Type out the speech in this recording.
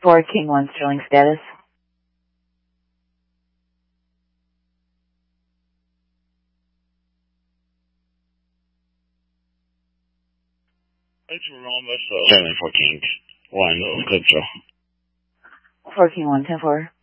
For King 1 Sterling status. Sterling for King 1, good draw. For King 1, 10-4.